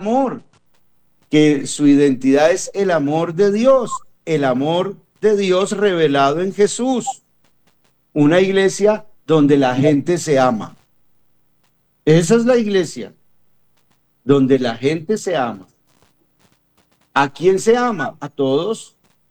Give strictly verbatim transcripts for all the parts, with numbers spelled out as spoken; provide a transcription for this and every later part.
amor, que su identidad es el amor de Dios, el amor de Dios revelado en Jesús. Una iglesia donde la gente se ama. Esa es la iglesia, donde la gente se ama. ¿A quién se ama? A todos.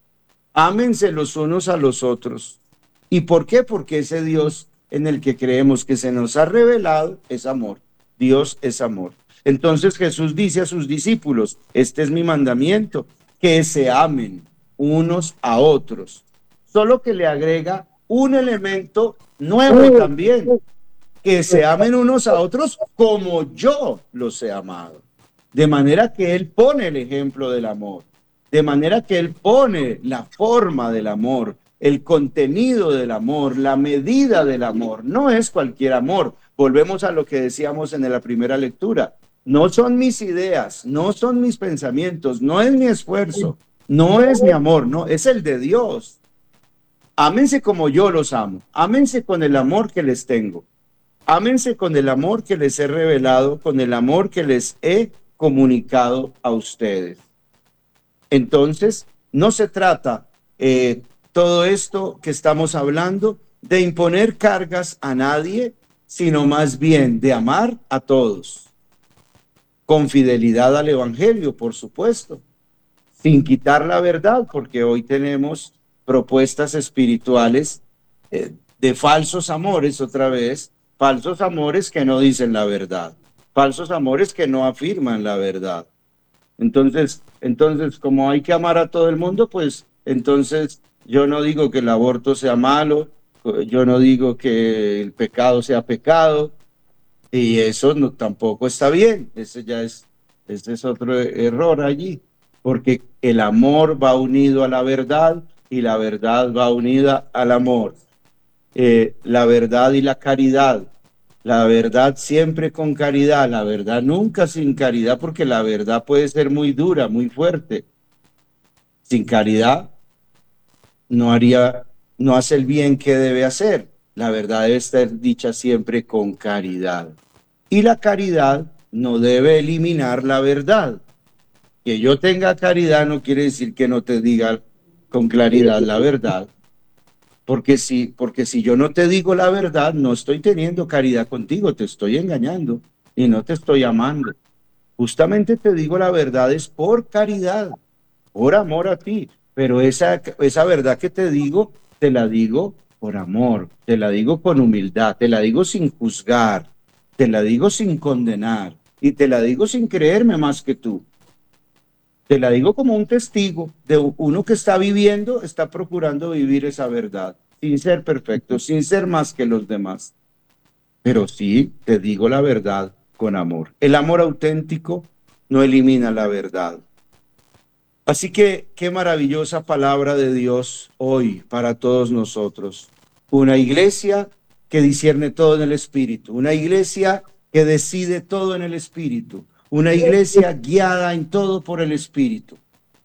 Ámense los unos a los otros. ¿Y por qué? Porque ese Dios en el que creemos que se nos ha revelado es amor. Dios es amor. Entonces Jesús dice a sus discípulos, este es mi mandamiento, que se amen unos a otros. Solo que le agrega un elemento nuevo también, que se amen unos a otros como yo los he amado. De manera que Él pone el ejemplo del amor, de manera que Él pone la forma del amor, el contenido del amor, la medida del amor. No es cualquier amor. Volvemos a lo que decíamos en la primera lectura. No son mis ideas, no son mis pensamientos, no es mi esfuerzo, no es mi amor, no, es el de Dios. Ámense como yo los amo, ámense con el amor que les tengo, ámense con el amor que les he revelado, con el amor que les he comunicado a ustedes. Entonces, no se trata eh, todo esto que estamos hablando de imponer cargas a nadie, sino más bien de amar a todos, con fidelidad al Evangelio, por supuesto, sin quitar la verdad, porque hoy tenemos propuestas espirituales eh, de falsos amores otra vez, falsos amores que no dicen la verdad, falsos amores que no afirman la verdad. Entonces, entonces, como hay que amar a todo el mundo, pues entonces yo no digo que el aborto sea malo, yo no digo que el pecado sea pecado, y eso no, tampoco está bien. Ese ya es, ese es otro error allí, porque el amor va unido a la verdad y la verdad va unida al amor. Eh, la verdad y la caridad. La verdad siempre con caridad, la verdad nunca sin caridad, porque la verdad puede ser muy dura, muy fuerte. Sin caridad no haría, no hace el bien que debe hacer. La verdad debe estar dicha siempre con caridad. Y la caridad no debe eliminar la verdad. Que yo tenga caridad no quiere decir que no te diga con claridad la verdad. Porque si, porque si yo no te digo la verdad, no estoy teniendo caridad contigo, te estoy engañando y no te estoy amando. Justamente te digo la verdad es por caridad, por amor a ti, pero esa, esa verdad que te digo, te la digo por amor, te la digo con humildad, te la digo sin juzgar, te la digo sin condenar y te la digo sin creerme más que tú. Te la digo como un testigo de uno que está viviendo, está procurando vivir esa verdad, sin ser perfecto, sin ser más que los demás. Pero sí, te digo la verdad con amor. El amor auténtico no elimina la verdad. Así que qué maravillosa palabra de Dios hoy para todos nosotros. Una iglesia que discierne todo en el Espíritu, una iglesia que decide todo en el Espíritu, una iglesia guiada en todo por el Espíritu.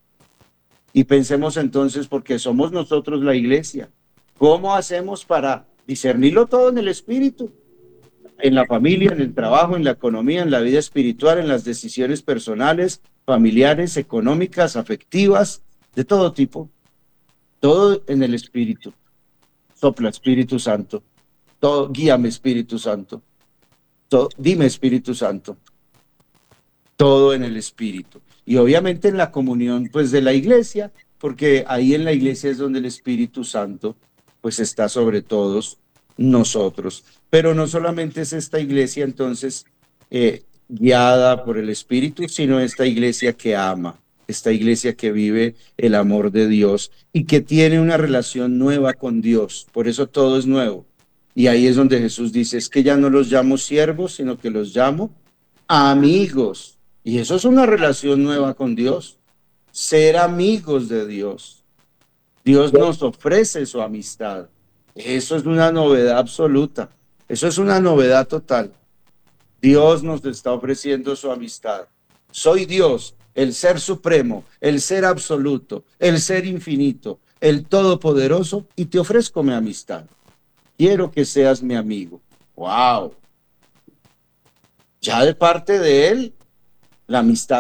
Y pensemos entonces, porque somos nosotros la iglesia, ¿cómo hacemos para discernirlo todo en el Espíritu? En la familia, en el trabajo, en la economía, en la vida espiritual, en las decisiones personales, familiares, económicas, afectivas, de todo tipo. Todo en el Espíritu. Sopla, Espíritu Santo. Todo, guíame, Espíritu Santo. Todo, dime, Espíritu Santo. Todo en el Espíritu. Y obviamente en la comunión, pues, de la iglesia, porque ahí en la iglesia es donde el Espíritu Santo, pues, está sobre todos nosotros. Pero no solamente es esta iglesia, entonces, eh, guiada por el Espíritu, sino esta iglesia que ama, esta iglesia que vive el amor de Dios y que tiene una relación nueva con Dios. Por eso todo es nuevo. Y ahí es donde Jesús dice, es que ya no los llamo siervos, sino que los llamo amigos. Y eso es una relación nueva con Dios, ser amigos de Dios. Dios nos ofrece su amistad. Eso es una novedad absoluta. Eso es una novedad total. Dios nos está ofreciendo su amistad. Soy Dios, el ser supremo, el ser absoluto, el ser infinito, el todopoderoso, y te ofrezco mi amistad. Quiero que seas mi amigo. ¡Wow! Ya de parte de Él, la amistad